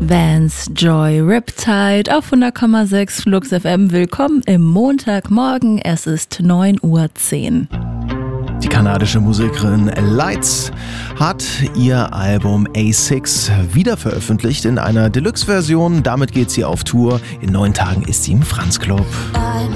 Vance Joy Riptide auf 100,6 Flux FM. Willkommen im Montagmorgen. Es ist 9:10 Uhr. Die kanadische Musikerin Lights hat ihr Album A6 wieder veröffentlicht in einer Deluxe-Version. Damit geht sie auf Tour. In 9 Tagen ist sie im Franz Club.